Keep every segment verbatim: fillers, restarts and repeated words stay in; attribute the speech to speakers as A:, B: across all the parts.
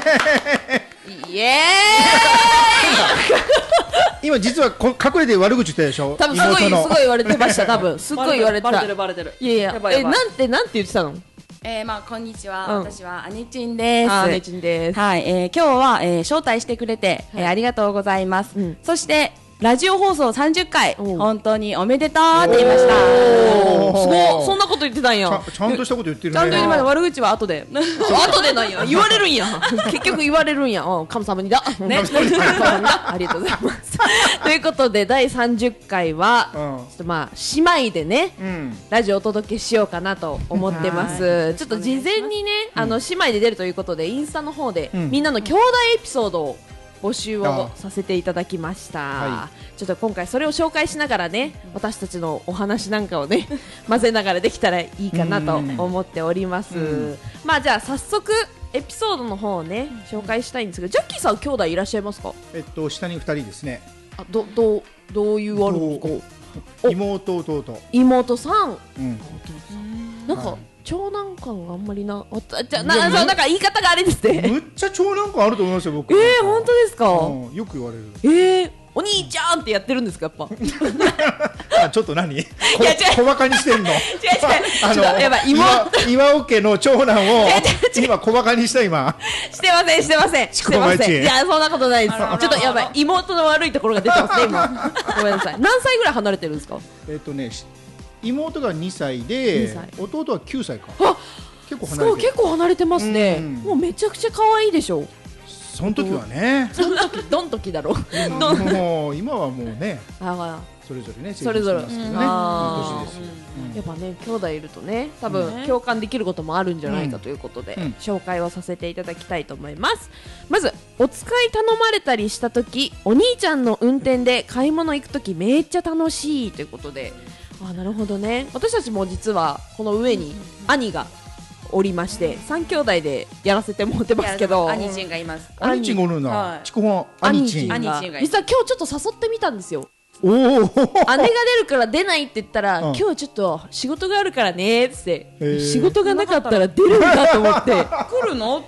A: イエーイ
B: 今実はこ隠れて悪口言ったでしょ。
A: 多分すごいすごい言われてました。多分すっごい言われてた。
C: バレてるバレてる。
A: いやいや、え、なんてなんて言ってたの？
C: えー、まあこんにちは、
A: うん、
C: 私はアネチンです。
A: アネチンです。
C: はい、えー、今日は、えー、招待してくれて、はい、えー、ありがとうございます。うん、そしてラジオ放送さんじゅっかい本当におめでとうって言いました。
A: すごい、そんなこと言ってたんや。
B: ちゃ, ちゃんとしたこと言ってるね。
A: ちゃんと言いました。悪口は後で後でなんや、言われるんや。結局言われるんや。うん、神様にだね。ありがとうございますということでだいさんじゅっかいは、うん、ちょっとまあ姉妹でね、うん、ラジオをお届けしようかなと思ってます。ちょっと事前にね、あの姉妹で出るということでインスタの方で、うん、みんなの兄弟エピソードを募集をさせていただきました、はい、ちょっと今回それを紹介しながらね、私たちのお話なんかをね混ぜながらできたらいいかなと思っております。まあじゃあ早速エピソードの方をね紹介したいんですが、ジャッキーさん兄弟いらっしゃいますか？
B: えっと下にふたりですね。
A: あ、どどうどういうあるんですか？
B: 妹弟
A: 妹さん、
B: うん、
A: なんか、はい、長男感があんまりな、じゃな、なんか言い方があれですね。
B: むっちゃ長男感あると思いますよ僕。
A: えー、本当ですか？
B: うん、よく言われる。
A: えー、お兄ちゃんってやってるんですかやっぱ。
B: あ、ちょっと何？いや小馬鹿にしてんの？違う違う。
A: あのやばい
B: 妹岩尾家の長男を今小馬鹿にした今。
A: してませんしてませんしてません。いやそんなことないです。ちょっとやばい妹の悪いところが出てますね今。ごめんなさい。何歳ぐらい離れてるんですか？
B: えっとね。妹がにさいで弟はきゅうさいか。
A: あ、
B: 結構離れてる。
A: そう結構離れてますね、うん、もうめちゃくちゃ可愛いでしょ。
B: その時はね、
A: その時どん時だろう、
B: うん、もう今はもうね
A: あ
B: それぞれね
A: それぞれ、
B: ね、年ですよ、
A: うん、やっぱね兄弟いるとね多分、うん、共感できることもあるんじゃないかということで、うん、紹介をさせていただきたいと思います。まずお使い頼まれたりした時、お兄ちゃんの運転で買い物行く時めっちゃ楽しいということで、あ、なるほどね。私たちも実はこの上に兄がおりましてさん兄弟でやらせてもらってますけど、
C: 兄ちんがいます。
B: 兄ちんがおるな。ちくほん兄ちん
A: が実は今日ちょっと誘ってみたんですよ。
B: お
A: 姉が出るから出ないって言ったら、うん、今日はちょっと仕事があるからねって、えー、仕事がなかったら出るんだと思って
C: 来るのって。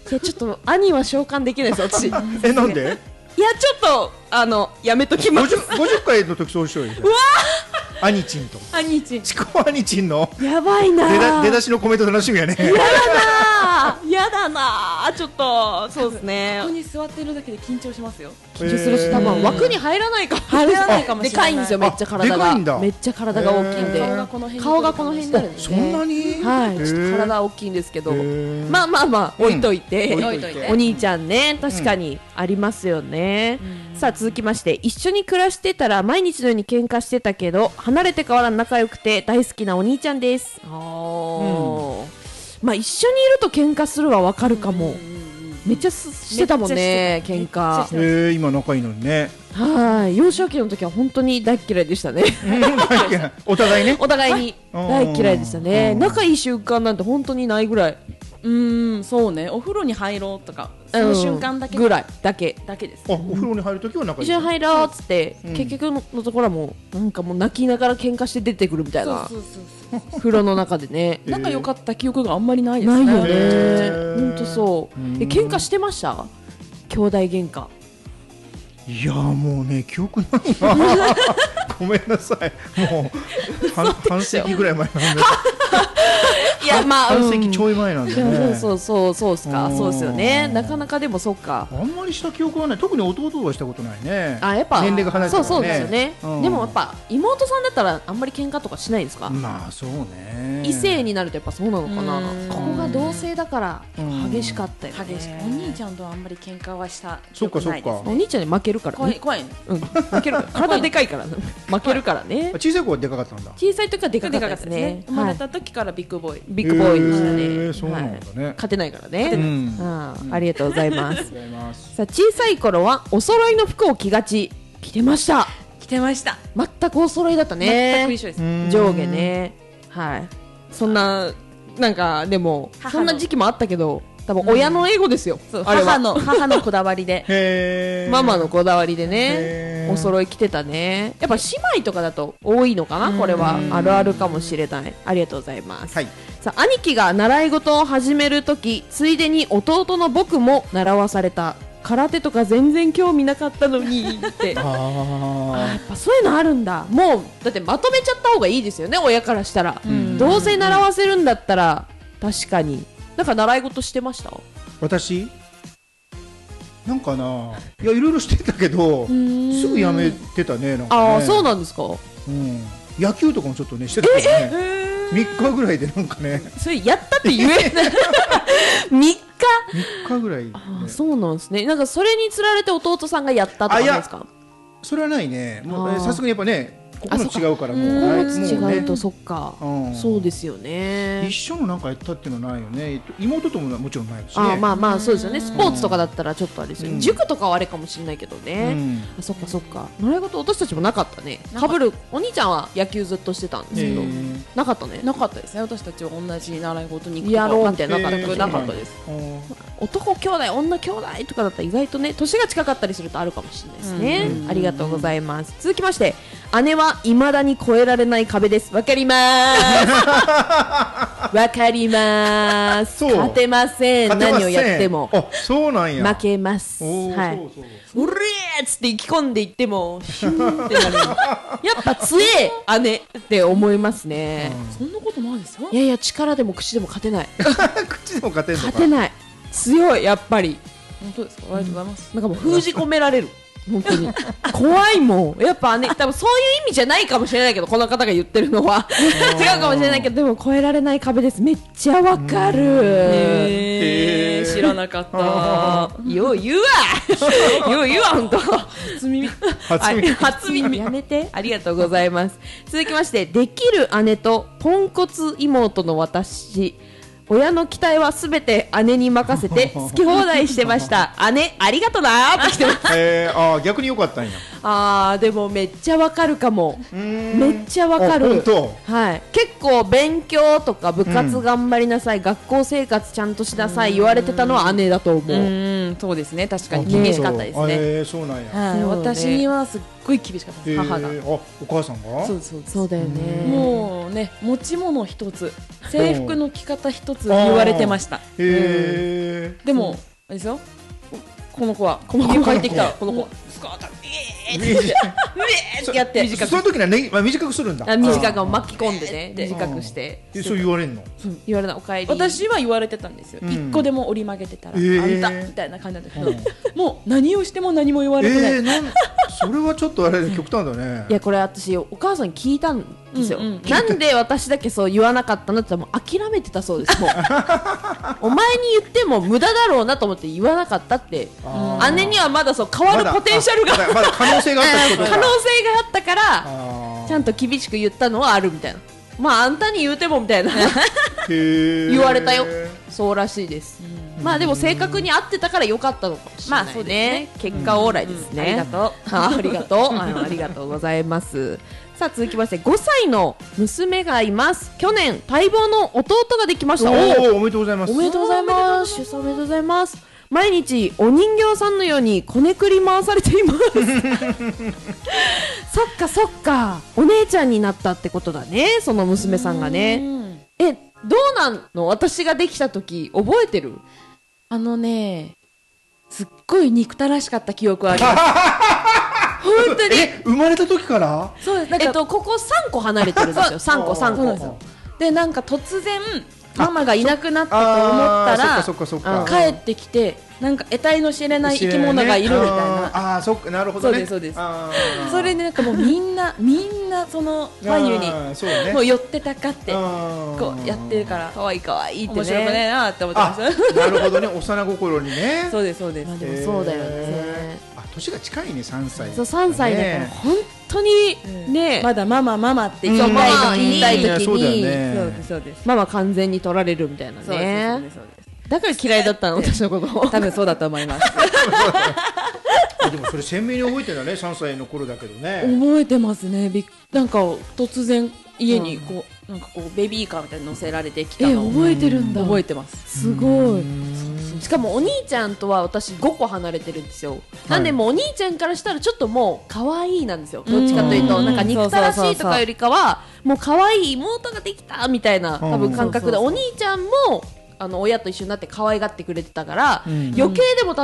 A: いやちょっと兄は召喚できないです私。
B: え、なんで？
A: いやちょっとあのやめときます。
B: ごじゅっかいの時そうしようよ。うわ兄ちんと
A: 兄ちん
B: ちくわ兄ちんの
A: やばいな
B: 出だ出だしのコメント楽しみやね。
A: やだなやだなちょっとそうですね。
C: ここに座ってるだけで緊張しますよ。
A: 緊張するし多分枠に入らないか
C: 入らないかもしれない。
A: でかいんですよめっちゃ体がめっちゃ体が大きいんで顔がこの辺になるんですね。
B: そんなに
A: はいちょっと体大きいんですけどまあまあまあ置いといてお兄ちゃんね確かにありますよね。さあ続きまして、一緒に暮らしてたら毎日のように喧嘩してたけど離れてからは仲良くて大好きなお兄ちゃんです。あ、うん、まあ一緒にいると喧嘩するはわかるかも。めっちゃしてたもんね喧嘩。
B: えー、今仲いいのにね。
A: はい、幼少期の時は本当に大嫌いでしたね
B: お互いね
A: お互いに大嫌いでしたね。仲いい瞬間なんて本当にないぐらい。
C: うーん、そうね。お風呂に入ろうとかその瞬間だけ
A: ぐらいだけ
C: だけです。
B: あ、お風呂に入るときは仲いい。
A: 一緒に入ろうっつって、うん、結局のところはもうなんかもう泣きながら喧嘩して出てくるみたいな。そうそうそうそう風呂の中でね
C: 仲良かった記憶があんまりないですね。
A: ないよね。本当そう。え、喧嘩してました？兄弟喧嘩。
B: いやもうね記憶ないなごめんなさい。もう半半世紀ぐらい前なんで
A: いやまあ
B: 半世紀ちょい前なんでね。
A: そうそうそうそうですか。そうですよね。なかなかでもそうか。
B: あんまりした記憶はない。特に弟はしたことないね。
A: あ、やっぱ
B: 年齢が離れてるからね。
A: そうそうですよね、うん、でもやっぱ妹さんだったらあんまり喧嘩とかしないですか？
B: まあそうね。
A: 異性になるとやっぱそうなのかな。ここが同性だから激しかったよね。
C: 激しくお兄ちゃんとあんまり喧嘩はした記
B: 憶
C: ないですね。
A: お兄ちゃんに負けるからね。
C: 怖い怖いね。
A: うん、負けるから体でかいから負けるからね。
B: 小さい子はでかかったんだ。
A: 小さい時はでかかったですね。
C: 生まれた時からビッグボーイ
A: ビッグボーイでしたね。
B: そうなんだね。
A: 勝てないからね。ありがとうございます。さあ小さい頃はお揃いの服を着がち。着てました。
C: 着てました。
A: 全くお揃いだったね。
C: 全く一緒です。
A: 上下ね。はい。そんななんかでもそんな時期もあったけど。多分親の英語ですよ。
C: 母の母のこだわりで
A: ママのこだわりでね。 お揃い着てたね。やっぱ姉妹とかだと多いのかな、これはあるあるかもしれない。ありがとうございます、はい、さあ兄貴が習い事を始めるとき、ついでに弟の僕も習わされた。空手とか全然興味なかったのにってああ、やっぱそういうのあるんだ。もうだってまとめちゃった方がいいですよね、親からしたら。どうせ習わせるんだったら。確かに。なんか習い事してました？
B: 私なんかないやいろいろしてたけどすぐやめてたね。なんかね。
A: ああ、そうなんですか。
B: うん、野球とかもちょっとねしてたけどね。みっかぐらいでなんかね、
A: それやったって言えないみっか
B: みっかぐらい、ね、
A: あ、そうなんですね。なんかそれにつられて弟さんがやったとかですか？
B: それはないね。もうさすがにやっぱね、ここの違うからも
A: う
B: う
A: 違うと、そっか、うん、そうですよね。
B: 一緒のなんかやったっていうのはないよね。妹とももちろんないしね。
A: あ、まあまあそうですよね。スポーツとかだったらちょっとあれですよね、うん、塾とかはあれかもしれないけどね、うん、あ、そっかそっか。習い事私たちもなかったね。かぶるお兄ちゃんは野球ずっとしてたんですけど、なかったね。
C: なかったですね。私たちは同じ習い事に行く
A: やろうみたいななかった、
C: なかったです。
A: 男兄弟女兄弟とかだったら意外とね年が近かったりするとあるかもしれないですね、うん、ありがとうございます。続きまして、姉は未だに越えられない壁です。わかりますわかります勝てません。何をやっても。
B: あ、そうなんや。
A: 負けます。はい。うれーっつって意気込んでいってもヒュンってなるやっぱ強え姉って思いますね、
C: うん、そんなことないですよ。
A: いやいや、力でも口でも勝てない
B: 口でも勝てんのか。
A: 勝てない。強い、やっぱり。
C: 本当ですか。ありがとうございます、
A: うん、なんかもう封じ込められる本当に怖いもん。やっぱね、多分そういう意味じゃないかもしれないけど、この方が言ってるのは違うかもしれないけど、でも越えられない壁です。めっちゃわかる。
C: へー、知らなかった。
A: よう言うわよう言うわ、本当。初耳初耳初耳やめて。ありがとうございます。続きまして、できる姉とポンコツ妹の私。親の期待はすべて姉に任せて好き放題してました姉ありがとなーって来てます、
B: えー、あ、逆に良かったんや。
A: あー、でもめっちゃわかるかも。めっちゃわかる。
B: 本当。
A: はい、結構勉強とか部活頑張りなさい、うん、学校生活ちゃんとしなさい言われてたのは姉だと思う。
C: うん、そうですね、確かに厳しかったですね。
B: えー、そうなんや、
C: はい、私にはすっごい厳しかったです、えー、母が。
B: あ、お母さんが。
A: そうそうそうだよね。
C: もうね、持ち物一つ、制服の着方一つ言われてました。
B: へー。
C: でもあれですよ、この子はこの子帰ってきたらこの子はスカートえーってやって、
B: その時にはね、まあ、短くするんだ。
A: あ、短く巻き込んでね、短くして。
B: そう言われんの？
A: 言われない。お帰り。
C: 私は言われてたんですよ。一個でも折り曲げてたらあんたみたいな感じなんだけど、もう何をしても何も言われてない。
B: それはちょっとあれ極端だね。
A: いや、これ私お母さんに聞いたんですよ。なんで私だけそう言わなかったのって言ったら、もう諦めてたそうです。もうお前に言っても無駄だろうなと思って言わなかったって。姉にはまだそう変わるポテンシャルが
B: まだ可能性があったってこと
A: 可能性があったからちゃんと厳しく言ったのはあるみたいな。まああんたに言うてもみたいな言われたよ。そうらしいです。まあでも正確に合ってたから良かったのかもしれないね。まあそうですね。結果オーライですね。
C: ありがとう。
A: ありがとう。ありがとうございます。さあ続きましてごさいの娘がいます。去年待望の弟ができました。
B: おお、おめでとうございます。
A: おめでとうございます。出産おめでとうございます。毎日お人形さんのようにこねくり回されていますそっかそっか、お姉ちゃんになったってことだね、その娘さんがね。え、どうなんの？私ができた時覚えてる？
C: あのね、すっごい憎たらしかった記憶はあります本当に。
B: え、生まれた時から？
A: そうです。なんか、えっと、ここさんこ離れてるんですよ。さんこさんこ
C: で、なんか突然ママがいなくなったと思ったら帰ってきて、なんか得体の知れない生き物がいるみたいな。
B: ああ、そっか、なるほどね。
C: そうですそうです。それでなんかもうみんなみんなその眉にもう寄ってたかってこうやってるから、
A: 可愛い可愛いってね。
C: 面白くねえなって思ってま
B: した。なるほどね、幼心にね。
C: そうですそうです。
A: まあでもそうだよね。
B: あ、年が近いね、さんさい。
A: そう、さんさいだから本当にね、
C: まだママママって
A: 言いたい時に、
C: そうです。
A: ママ完全に取られるみたいなね。だから嫌いだったの、私のこと。
C: 多分そうだと思います
B: でもそれ鮮明に覚えてるんだね、さんさいの頃だけどね。
C: 覚えてますね。びなんか突然家にこう、うん、なんかこうベビーカーみたいに乗せられてきたのを
A: 覚えてるんだ。
C: 覚えてます。
A: すごい。しかもお兄ちゃんとは私ごこ離れてるんですよ、はい、なんでもうお兄ちゃんからしたらちょっともう可愛いなんですよ、どっちかというとなんか憎たらしいとかよりかはもう可愛い妹ができたみたいな多分感覚で、お兄ちゃんもあの親と一緒になって可愛がってくれてたから、うん、余計でも多